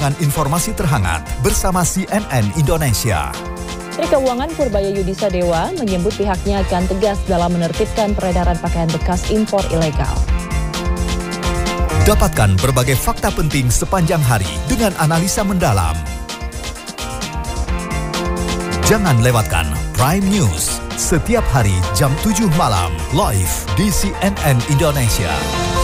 Dengan informasi terhangat bersama CNN Indonesia. Menteri Keuangan Purbaya Yudhisa Dewa menyebut pihaknya akan tegas dalam menertibkan peredaran pakaian bekas impor ilegal. Dapatkan berbagai fakta penting sepanjang hari dengan analisa mendalam. Jangan lewatkan Prime News setiap hari jam 7 malam live di CNN Indonesia.